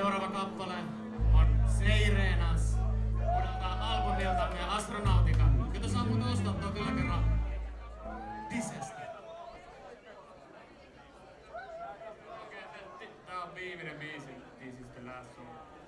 Seuraava kappale on Seirenas uudelta albumiltamme Astronautica. Jota saa muuten ostaa tuon kyllä kerran Disestä. Tää on viimeinen biisi This is the last song.